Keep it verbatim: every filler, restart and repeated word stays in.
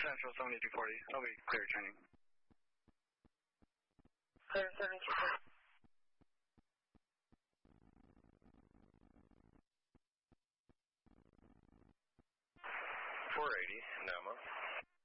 Central seventy-two forty. I'll be clear training. Clear seventy-two forty. four eighty, N O M A.